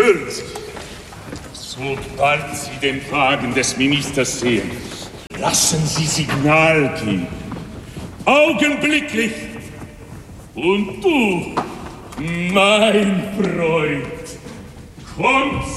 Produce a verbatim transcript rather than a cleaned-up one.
erfüllen sich. Sobald Sie den Wagen des Ministers sehen, lassen Sie Signal geben. Augenblicklich. Und du, mein Freund, kommst